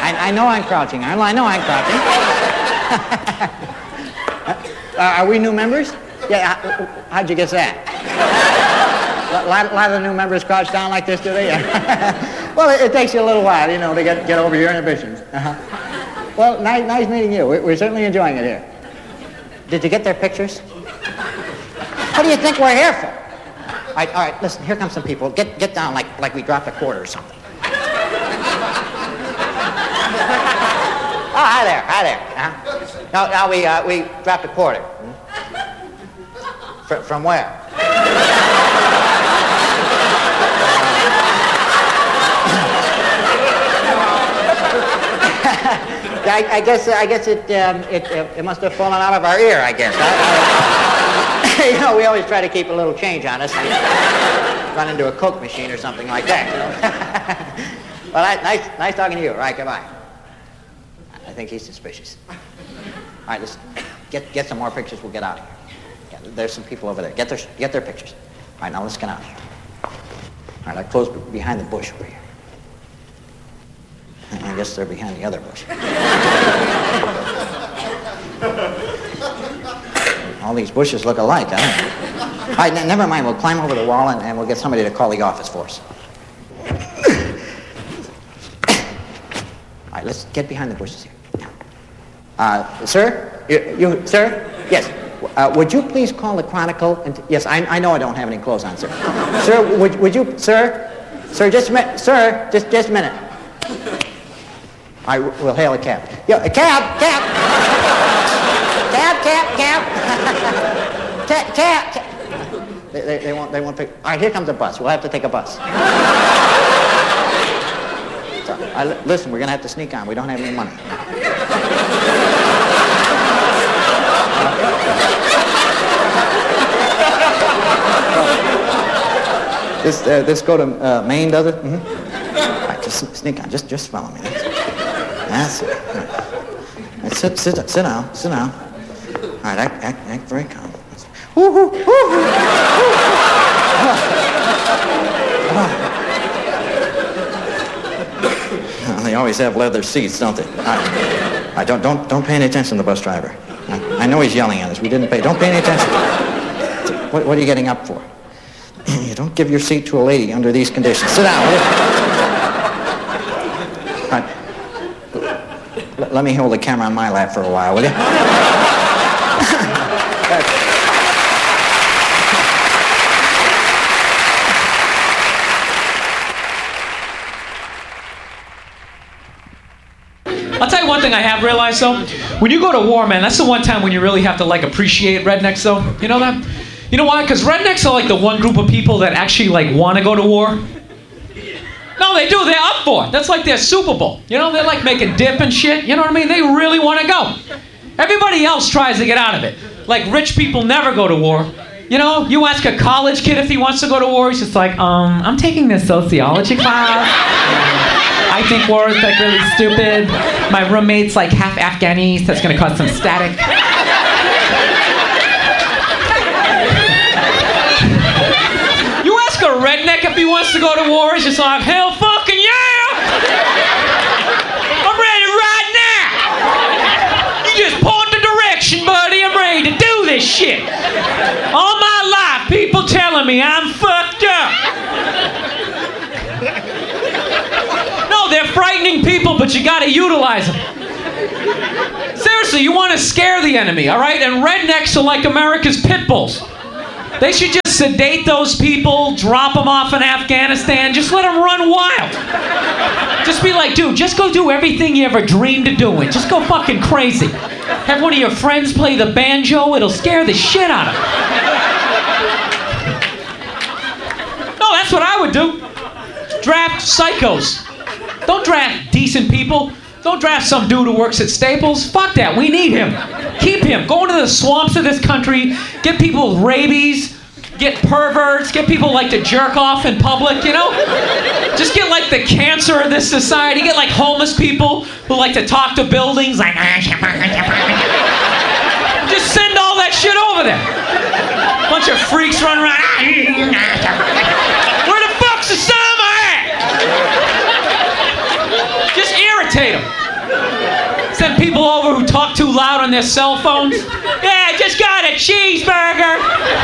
I know I'm crouching, Arnold. I know I'm crouching. Are we new members? Yeah, how'd you guess that? A lot of the new members crouch down like this, do they? Well, it takes you a little while, you know, to get over your inhibitions. Well, nice meeting you. We're certainly enjoying it here. Did you get their pictures? What do you think we're here for? All right, listen, here come some people. Get down like we dropped a quarter or something. Oh, hi there. Now we dropped a quarter. From where? I guess it must have fallen out of our ear, I guess. You know, we always try to keep a little change on us. Run into a Coke machine or something like that. You know? Well, nice talking to you. All right, goodbye. I think he's suspicious. All right, listen. Get some more pictures. We'll get out of here. Yeah, there's some people over there. Get their pictures. All right, now let's get out of here. All right, I close behind the bush over here. I guess they're behind the other bush. All these bushes look alike, huh? All right, never mind. We'll climb over the wall and we'll get somebody to call the office for us. All right, let's get behind the bushes here. Sir? You, sir? Yes. Would you please call the Chronicle? Yes, I know I don't have any clothes on, sir. Sir, would you, sir? Sir, just a minute. Sir, just a minute. All right, we'll hail a cab. Yo, a cab! Cab! They won't pick. All right, here comes a bus. We'll have to take a bus. So, listen, we're going to have to sneak on. We don't have any money. This go to Maine, does it? Mm-hmm. All right, just sneak on. Just follow me. That's it. Right, sit down. All right, act very calm. They always have leather seats, don't they? All right, don't pay any attention to the bus driver. I know he's yelling at us. We didn't pay. Don't pay any attention. What are you getting up for? You don't give your seat to a lady under these conditions. Sit down, will you? All right. Let me hold the camera on my lap for a while, will you? I'll tell you one thing I have realized, though. When you go to war, man, that's the one time when you really have to, appreciate rednecks, though. You know that? You know why? Because rednecks are, the one group of people that actually, want to go to war. No, they do. They're up for it. That's like their Super Bowl. You know, they're, making dip and shit. You know what I mean? They really want to go. Everybody else tries to get out of it. Rich people never go to war. You know, you ask a college kid if he wants to go to war, he's just I'm taking this sociology class. I think war is really stupid. My roommate's half Afghani, so that's gonna cause some static. You ask a redneck if he wants to go to war, he's just hell fucking yeah! I'm ready right now! You just point the direction, buddy, I'm ready to do this shit. All my life, people telling me I'm fucked up. No, they're frightening people, but you gotta utilize them. Seriously, you want to scare the enemy, all right? And rednecks are like America's pit bulls. They should just sedate those people, drop them off in Afghanistan, just let them run wild. Just be like, dude, just go do everything you ever dreamed of doing. Just go fucking crazy. Have one of your friends play the banjo, it'll scare the shit out of them. No, that's what I would do. Draft psychos. Don't draft decent people. Don't draft some dude who works at Staples. Fuck that. We need him. Keep him. Go into the swamps of this country. Get people with rabies. Get perverts. Get people to jerk off in public, you know? Just get the cancer of this society. Get homeless people who like to talk to buildings. Just send all that shit over there. Bunch of freaks running around. Where the fuck's the summer at? Just irritate them. their cell phones. Yeah, I just got a cheeseburger.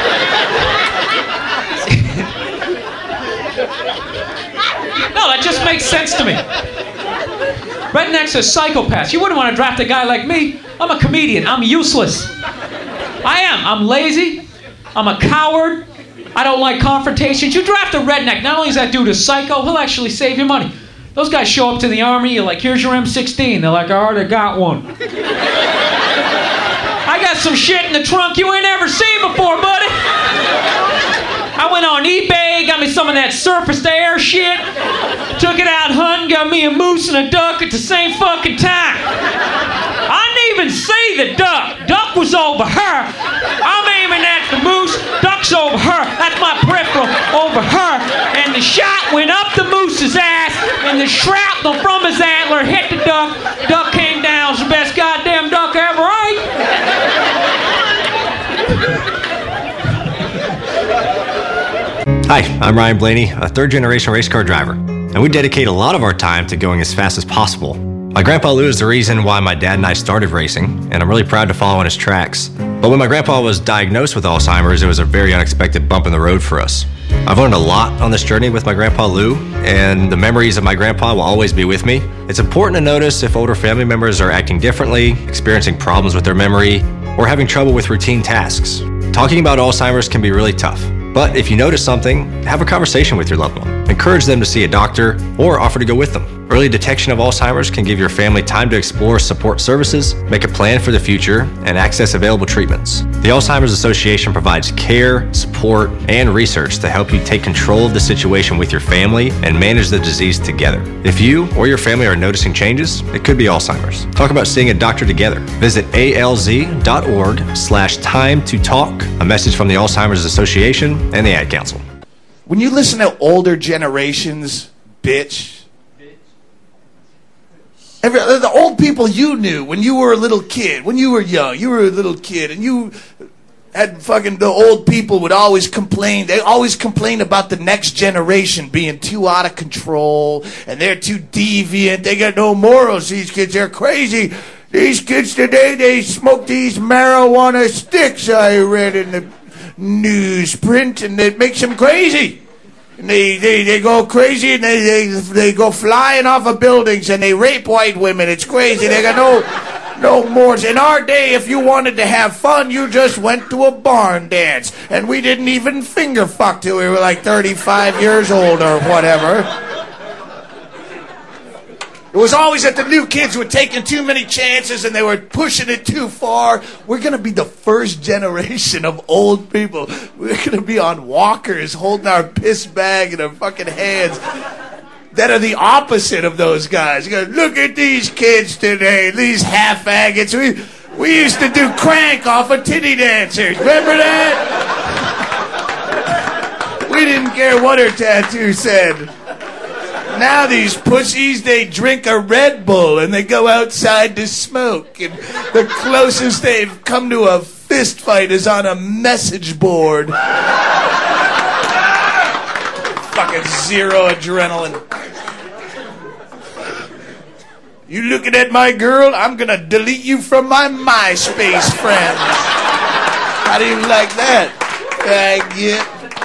No, that just makes sense to me. Rednecks are psychopaths. You wouldn't want to draft a guy like me. I'm a comedian. I'm useless. I am. I'm lazy. I'm a coward. I don't like confrontations. You draft a redneck, not only is that dude a psycho, he'll actually save you money. Those guys show up to the army, you're like, here's your M16. They're like, I already got one. I got some shit in the trunk you ain't ever seen before, buddy. I went on eBay, got me some of that surface to air shit, took it out hunting, got me a moose and a duck at the same fucking time. I didn't even see the duck. Duck was over her. I'm aiming at the moose, duck's over her. That's my peripheral, over her. And the shot went up the moose's ass, and the shrapnel from his antler hit the duck. Duck came down, it's the best goddamn duck I ever ate. Hi, I'm Ryan Blaney, a third-generation race car driver, and we dedicate a lot of our time to going as fast as possible. My grandpa Lou is the reason why my dad and I started racing, and I'm really proud to follow in his tracks. But when my grandpa was diagnosed with Alzheimer's, it was a very unexpected bump in the road for us. I've learned a lot on this journey with my grandpa Lou, and the memories of my grandpa will always be with me. It's important to notice if older family members are acting differently, experiencing problems with their memory, or having trouble with routine tasks. Talking about Alzheimer's can be really tough. But if you notice something, have a conversation with your loved one. Encourage them to see a doctor or offer to go with them. Early detection of Alzheimer's can give your family time to explore support services, make a plan for the future, and access available treatments. The Alzheimer's Association provides care, support, and research to help you take control of the situation with your family and manage the disease together. If you or your family are noticing changes, it could be Alzheimer's. Talk about seeing a doctor together. Visit alz.org/time to talk. A message from the Alzheimer's Association and the Ad Council. When you listen to older generations, bitch. The old people you knew when you were a little kid, when you were young, you were a little kid, and you had fucking, the old people would always complain. They always complain about the next generation being too out of control, and they're too deviant. They got no morals. These kids are crazy. These kids today, they smoke these marijuana sticks, I read in the newsprint, and it makes them crazy. And they go crazy, and they go flying off of buildings, and they rape white women. It's crazy. They got no morals. In our day, if you wanted to have fun, you just went to a barn dance. And we didn't even finger fuck till we were like 35 years old or whatever. It was always that the new kids were taking too many chances and they were pushing it too far. We're going to be the first generation of old people. We're going to be on walkers holding our piss bag in our fucking hands that are the opposite of those guys. You go, look at these kids today, these half-aggots. We used to do crank off of titty dancers. Remember that? We didn't care what her tattoo said. Now these pussies, they drink a Red Bull and they go outside to smoke. And the closest they've come to a fist fight is on a message board. Fucking zero adrenaline. You looking at my girl? I'm gonna delete you from my MySpace friends. How do you like that? Faggot.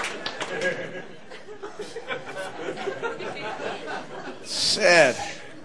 Sad.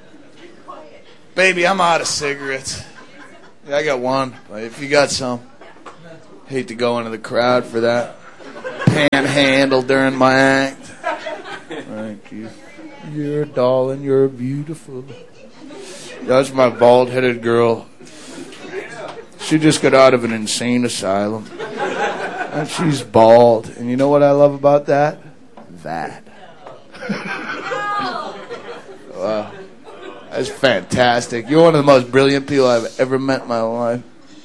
Baby, I'm out of cigarettes. Yeah, I got one. If you got some. Hate to go into the crowd for that. Panhandle during my act. Thank you. You're a doll and you're beautiful. That's my bald-headed girl. She just got out of an insane asylum. And she's bald. And you know what I love about that? That. Wow. That's fantastic. You're one of the most brilliant people I've ever met in my life.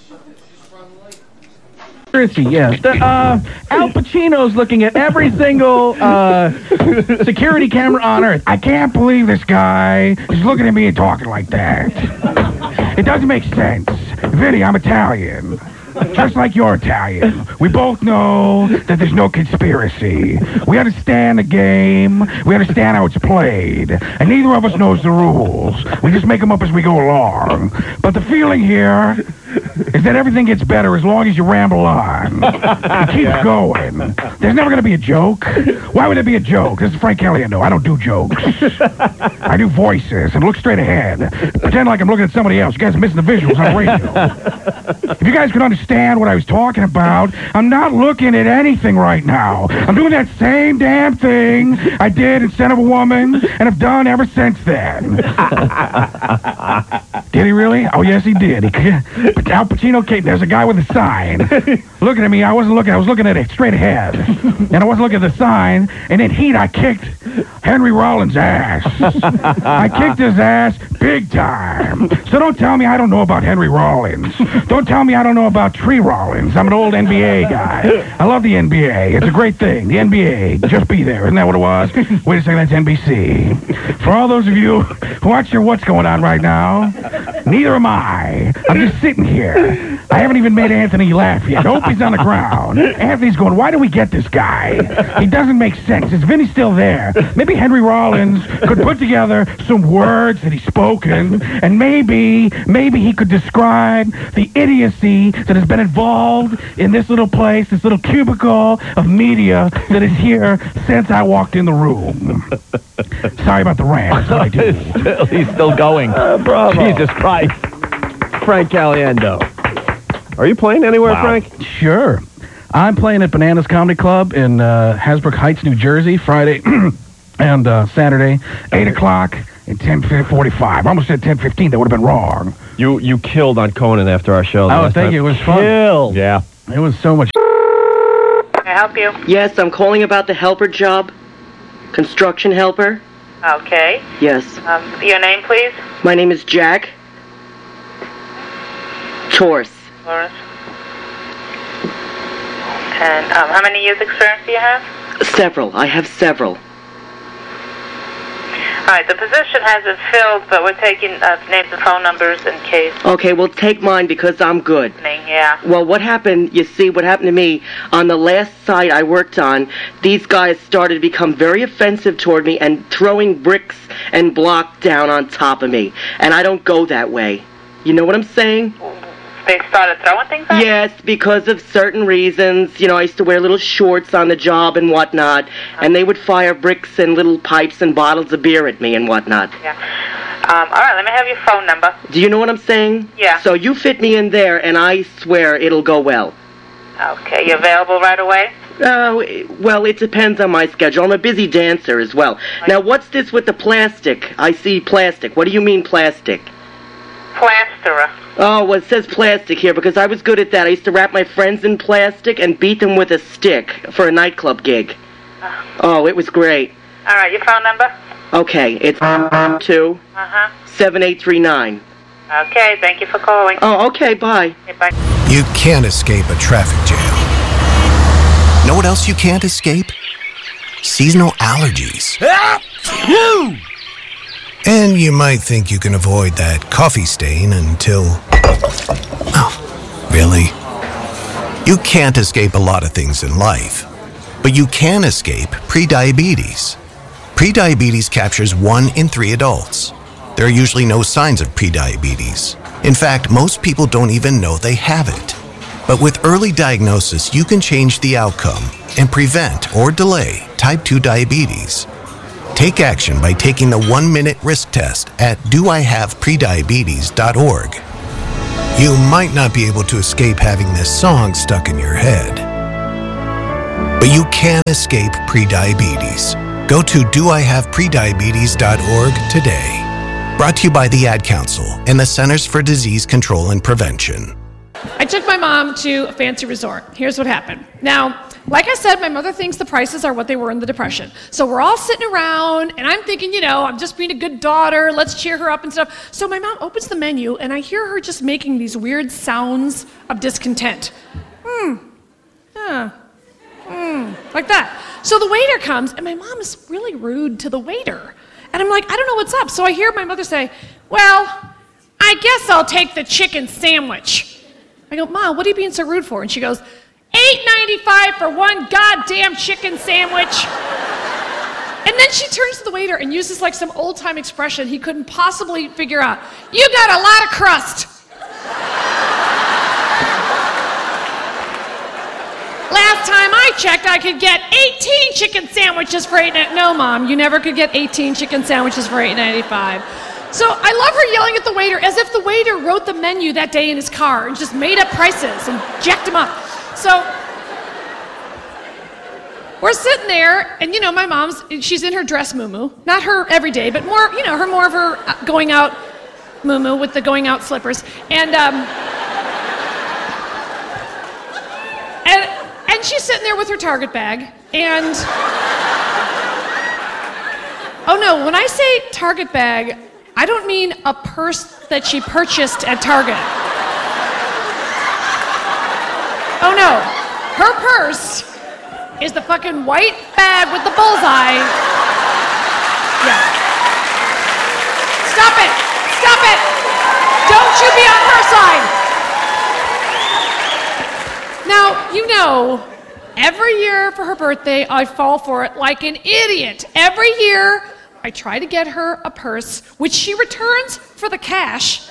Yes. Al Pacino's looking at every single security camera on Earth. I can't believe this guy is looking at me and talking like that. It doesn't make sense. Vinny, I'm Italian. Just like you're Italian. We both know that there's no conspiracy. We understand the game. We understand how it's played. And neither of us knows the rules. We just make them up as we go along. But the feeling here is that everything gets better as long as you ramble on. It keeps going. There's never going to be a joke. Why would there be a joke? This is Frank Caliendo. I don't do jokes. I do voices and look straight ahead. Pretend like I'm looking at somebody else. You guys are missing the visuals on the radio. If you guys could understand what I was talking about, I'm not looking at anything right now. I'm doing that same damn thing I did in Son of a Woman and have done ever since then. Did he really? Oh, yes, he did. Al Pacino came. There's a guy with a sign. Looking at me, I wasn't looking. I was looking at it straight ahead. And I wasn't looking at the sign. And in heat, I kicked Henry Rollins' ass. I kicked his ass big time. So don't tell me I don't know about Henry Rollins. Don't tell me I don't know about Tree Rollins. I'm an old NBA guy. I love the NBA. It's a great thing. The NBA. Just be there. Isn't that what it was? Wait a second. That's NBC. For all those of you who aren't sure what's going on right now, neither am I. I'm just sitting here. I haven't even made Anthony laugh yet. Nope, he's on the ground. Anthony's going, why do we get this guy? He doesn't make sense. Is Vinny still there? Maybe Henry Rollins could put together some words that he's spoken, and maybe he could describe the idiocy that has been involved in this little place, this little cubicle of media that is here since I walked in the room. Sorry about the rant. That's what I do. He's still going. Bravo. Jesus Christ. Frank Caliendo. Are you playing anywhere, Frank? Sure. I'm playing at Bananas Comedy Club in Hasbrook Heights, New Jersey, Friday and Saturday, 8 o'clock and 10:45. I almost said 10:15. That would have been wrong. You killed on Conan after our show. Oh, thank you. It was fun. Killed. Yeah. It was so much. Can I help you? Yes, I'm calling about the helper job. Construction helper. Okay. Yes. Your name, please? My name is Jack Torse. Lawrence. And how many years experience do you have? Several. I have several. All right, the position hasn't filled, but we're taking names and phone numbers in case. Okay, well, take mine because I'm good. Yeah. Well, what happened to me, on the last site I worked on, these guys started to become very offensive toward me and throwing bricks and block down on top of me. And I don't go that way. You know what I'm saying? They started throwing things at you? Yes, because of certain reasons. You know, I used to wear little shorts on the job and whatnot, and they would fire bricks and little pipes and bottles of beer at me and whatnot. Yeah. All right, let me have your phone number. Do you know what I'm saying? Yeah. So you fit me in there, and I swear it'll go well. Okay, you available right away? Well, it depends on my schedule. I'm a busy dancer as well. Right. Now, what's this with the plastic? I see plastic. What do you mean plastic? Plasterer. Oh, well, it says plastic here because I was good at that. I used to wrap my friends in plastic and beat them with a stick for a nightclub gig. Oh, it was great. All right, your phone number? Okay, it's 2-7839. Okay, thank you for calling. Oh, okay, bye. Okay, bye. You can't escape a traffic jam. Know what else you can't escape? Seasonal allergies. And you might think you can avoid that coffee stain until... Oh, really? You can't escape a lot of things in life, but you can escape prediabetes. Prediabetes captures 1 in 3 adults. There are usually no signs of prediabetes. In fact, most people don't even know they have it. But with early diagnosis, you can change the outcome and prevent or delay type 2 diabetes. Take action by taking the 1-minute risk test at doihaveprediabetes.org. You might not be able to escape having this song stuck in your head, but you can escape prediabetes. Go to doihaveprediabetes.org today. Brought to you by the Ad Council and the Centers for Disease Control and Prevention. I took my mom to a fancy resort. Here's what happened. Now, like I said, my mother thinks the prices are what they were in the Depression. So we're all sitting around, and I'm thinking, you know, I'm just being a good daughter. Let's cheer her up and stuff. So my mom opens the menu, and I hear her just making these weird sounds of discontent. Like that. So the waiter comes, and my mom is really rude to the waiter. And I'm like, I don't know what's up. So I hear my mother say, well, I guess I'll take the chicken sandwich. I go, Mom, what are you being so rude for? And she goes, $8.95 for one goddamn chicken sandwich. And then she turns to the waiter and uses like some old-time expression he couldn't possibly figure out. You got a lot of crust. Last time I checked, I could get 18 chicken sandwiches for $8.95. No, Mom, you never could get 18 chicken sandwiches for $8.95. So I love her yelling at the waiter as if the waiter wrote the menu that day in his car and just made up prices and jacked them up. So we're sitting there, and my mom's, she's in her dress muumuu. Not her every day, but more, more of her going out muumuu with the going out slippers. And she's sitting there with her Target bag, and oh no, when I say Target bag, I don't mean a purse that she purchased at Target. Oh no, her purse is the fucking white bag with the bullseye. Yeah. Stop it! Stop it! Don't you be on her side! Now, every year for her birthday, I fall for it like an idiot. Every year, I try to get her a purse, which she returns for the cash.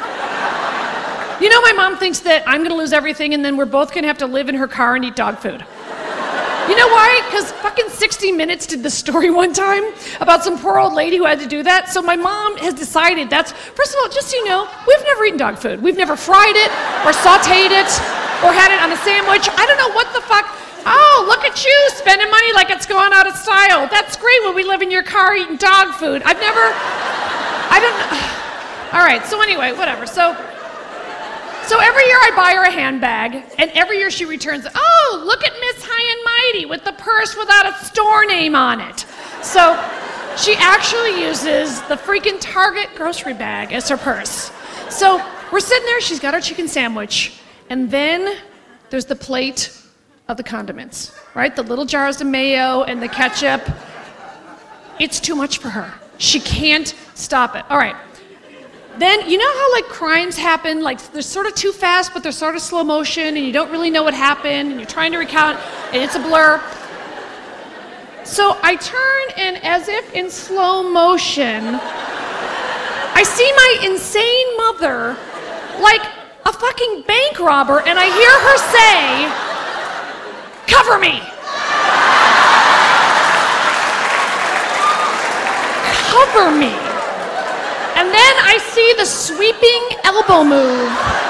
My mom thinks that I'm gonna lose everything and then we're both gonna have to live in her car and eat dog food. You know why? Because fucking 60 Minutes did the story one time about some poor old lady who had to do that. So my mom has decided first of all, just so you know, we've never eaten dog food. We've never fried it or sauteed it or had it on a sandwich. I don't know what the fuck. Oh, look at you spending money like it's gone out of style. That's great when we live in your car eating dog food. I don't know. All right, so anyway, whatever. So every year I buy her a handbag, and every year she returns, oh, look at Miss High and Mighty with the purse without a store name on it. So she actually uses the freaking Target grocery bag as her purse. So we're sitting there, she's got her chicken sandwich, and then there's the plate of the condiments, right? The little jars of mayo and the ketchup. It's too much for her. She can't stop it. All right. Then, you know how like crimes happen, like they're sort of too fast, but they're sort of slow motion, and you don't really know what happened, and you're trying to recount, and it's a blur. So I turn, and as if in slow motion, I see my insane mother, like a fucking bank robber, and I hear her say, "Cover me!" Cover me. And then I see the sweeping elbow move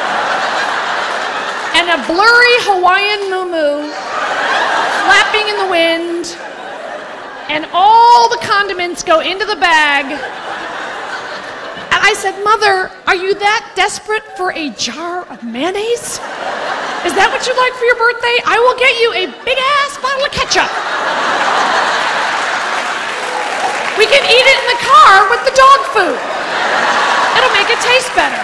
and a blurry Hawaiian muumuu flapping in the wind, and all the condiments go into the bag. And I said, "Mother, are you that desperate for a jar of mayonnaise? Is that what you'd like for your birthday? I will get you a big-ass bottle of ketchup. We can eat it in the car with the dog food. It'll make it taste better."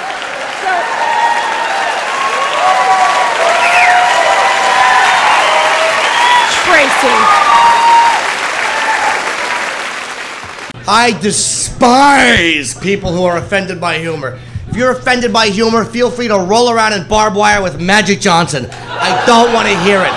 Tracy. I despise people who are offended by humor. If you're offended by humor, feel free to roll around in barbed wire with Magic Johnson. I don't want to hear it.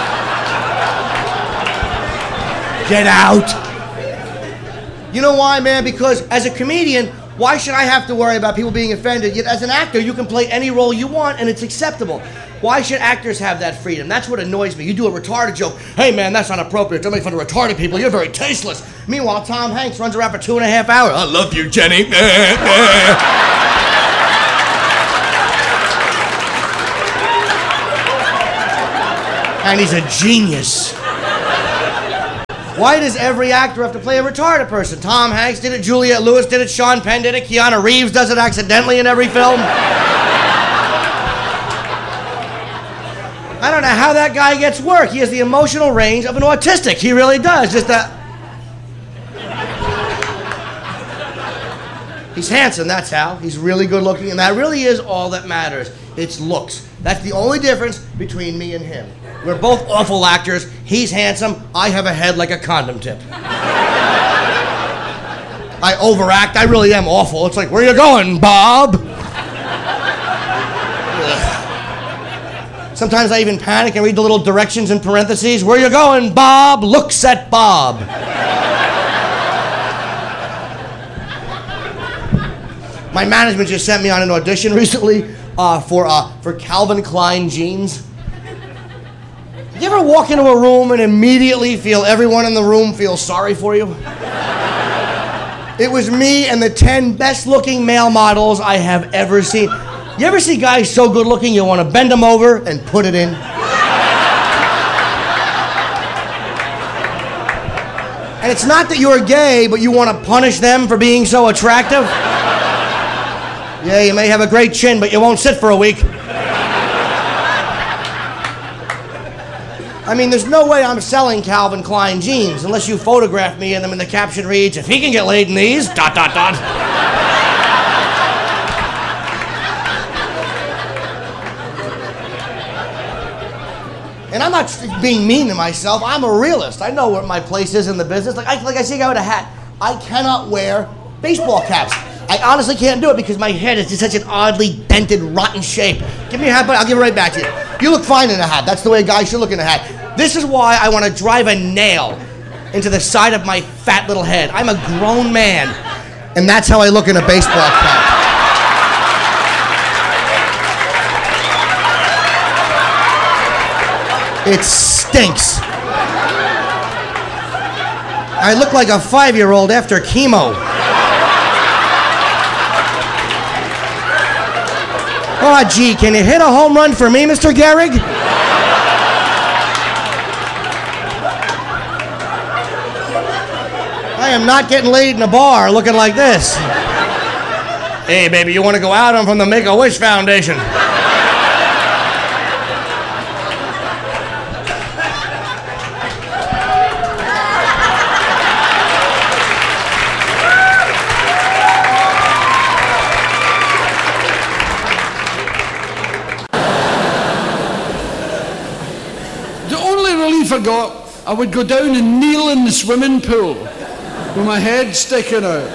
Get out. You know why, man? Because as a comedian, why should I have to worry about people being offended? Yet as an actor, you can play any role you want and it's acceptable. Why should actors have that freedom? That's what annoys me. You do a retarded joke. Hey, man, that's not appropriate. Don't make fun of retarded people. You're very tasteless. Meanwhile, Tom Hanks runs around for 2.5 hours. I love you, Jenny. And he's a genius. Why does every actor have to play a retarded person? Tom Hanks did it, Juliette Lewis did it, Sean Penn did it, Keanu Reeves does it accidentally in every film. I don't know how that guy gets work. He has the emotional range of an autistic. He really does. Just that. He's handsome, that's how. He's really good looking, and that really is all that matters. It's looks. That's the only difference between me and him. We're both awful actors. He's handsome. I have a head like a condom tip. I overact. I really am awful. It's like, where you going, Bob? Sometimes I even panic and read the little directions in parentheses. Where you going, Bob? Looks at Bob. My management just sent me on an audition recently for Calvin Klein jeans. You ever walk into a room and immediately feel everyone in the room feels sorry for you? It was me and the 10 best-looking male models I have ever seen. You ever see guys so good-looking you want to bend them over and put it in? And it's not that you're gay, but you want to punish them for being so attractive? Yeah, you may have a great chin, but you won't sit for a week. I mean, there's no way I'm selling Calvin Klein jeans unless you photograph me in them and the caption reads, if he can get laid in these, ... And I'm not being mean to myself. I'm a realist. I know where my place is in the business. Like I see a guy with a hat. I cannot wear baseball caps. I honestly can't do it because my head is just such an oddly dented, rotten shape. Give me a hat, but I'll give it right back to you. You look fine in a hat. That's the way a guy should look in a hat. This is why I want to drive a nail into the side of my fat little head. I'm a grown man, and that's how I look in a baseball cap. It stinks. I look like a 5-year-old after chemo. Oh, gee, can you hit a home run for me, Mr. Gehrig? I am not getting laid in a bar looking like this. Hey, baby, you want to go out? I'm from the Make-A-Wish Foundation. I would go down and kneel in the swimming pool with my head sticking out.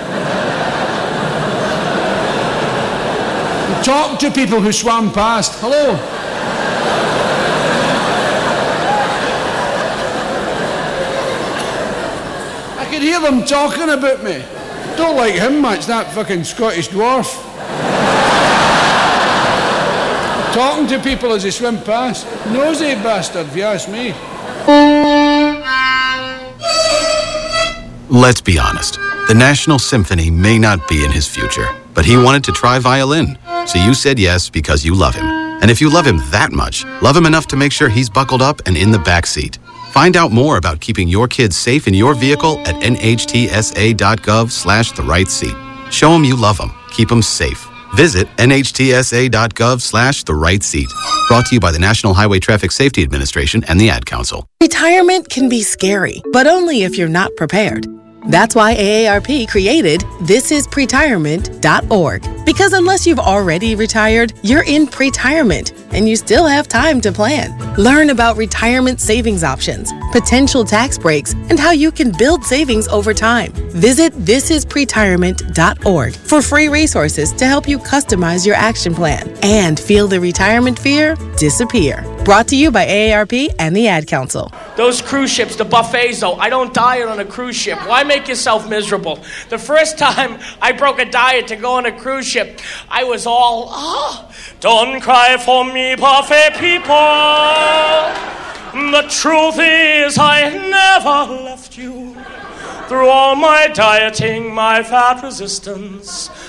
And talk to people who swam past. Hello. I could hear them talking about me. Don't like him much, that fucking Scottish dwarf. Talking to people as they swim past. Nosy bastard, if you ask me. Let's be honest. The National Symphony may not be in his future, but he wanted to try violin. So you said yes because you love him. And if you love him that much, love him enough to make sure he's buckled up and in the back seat. Find out more about keeping your kids safe in your vehicle at nhtsa.gov/the-right-seat. Show him you love him. Keep him safe. Visit nhtsa.gov/the-right-seat. Brought to you by the National Highway Traffic Safety Administration and the Ad Council. Retirement can be scary, but only if you're not prepared. That's why AARP created thisispretirement.org. Because unless you've already retired, you're in pretirement, and you still have time to plan. Learn about retirement savings options, potential tax breaks, and how you can build savings over time. Visit thisispretirement.org for free resources to help you customize your action plan and feel the retirement fear disappear. Brought to you by AARP and the Ad Council. Those cruise ships, the buffets, though, I don't diet on a cruise ship. Why make yourself miserable? The first time I broke a diet to go on a cruise ship, I was all, don't cry for me, buffet people. The truth is I never left you. Through all my dieting, my fat resistance,